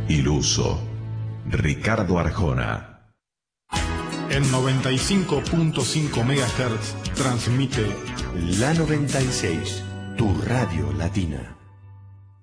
Iluso. Ricardo Arjona. En 95.5 MHz transmite La 96, tu radio latina.